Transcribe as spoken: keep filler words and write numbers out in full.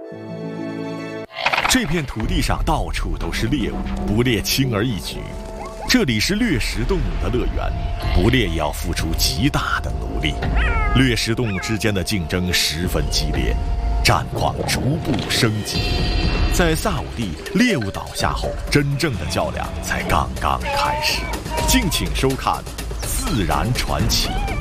这片土地上到处都是猎物，捕猎轻而易举。这里是掠食动物的乐园，捕猎也要付出极大的努力。掠食动物之间的竞争十分激烈，战况逐步升级。在萨武地，猎物倒下后，真正的较量才刚刚开始。敬请收看《自然传奇》。